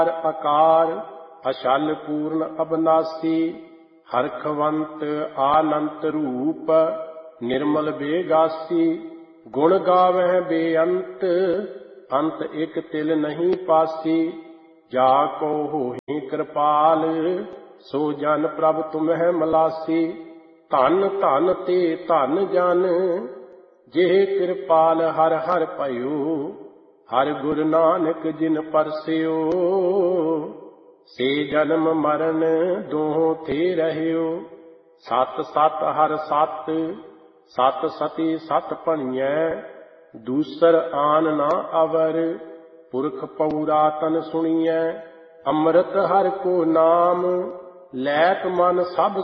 ਅਕਾਰ ਅਛਲ ਪੂਰਨ ਅਬਨਾਸੀ। ਹਰਖਵੰਤ ਆਨੰਤ ਰੂਪ ਨਿਰਮਲ ਬੇਗਾਸੀ। ਗੁਣ ਗਾਵਹਿ ਬੇਅੰਤ ਅੰਤ ਇਕ ਤਿਲ ਨਹੀਂ ਪਾਸੀ। ਜਾ ਕੋ ਹੋਹਿ ਕਿਰਪਾਲ ਸੋ ਜਨ ਪ੍ਰਭ ਤੁਮਹਿ ਮਲਾਸੀ। ਧਨ ਧਨ ਤੇ ਧਨ ਜਨ ਜਿਹ ਕਿਰਪਾਲ ਹਰ ਹਰ ਭਇਓ। ਹਰਿ ਗੁਰੂ ਨਾਨਕ ਜਿਨ ਪਰਸਿਓ ਸੇ ਜਨਮ ਮਰਨ ਦੋਹਾਂ ਥੇ ਰਹਿਓ। ਸਤ ਸਤ ਹਰਿ ਸਤ ਸਤ ਸਤੀ ਸਤ ਭਣੀਐ। ਦੂਸਰ ਆਨ ਨਾ ਅਵਰ ਪੁਰਖ ਪਉਰਾਤਨ ਸੁਣੀਐ। ਅੰਮ੍ਰਿਤ ਹਰਿ ਕੋ ਨਾਮ ਲੈਤ ਮਨ ਸਭ